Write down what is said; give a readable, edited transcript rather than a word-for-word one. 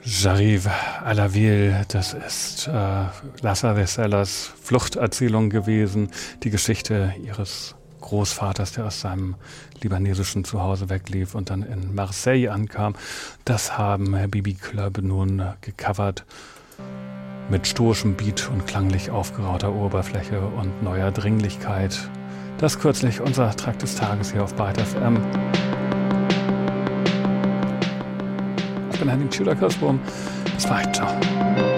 J'arrive à la ville, das ist Lassa Vesellas Fluchterzählung gewesen, die Geschichte ihres Großvaters, der aus seinem libanesischen Zuhause weglief und dann in Marseille ankam. Das haben Bibi Club nun gecovert mit stoischem Beat und klanglich aufgerauter Oberfläche und neuer Dringlichkeit. Das kürzlich unser Track des Tages hier auf Byte FM. Ich bin Henning Tudor-Kirsbohm. Bis bald. Ciao.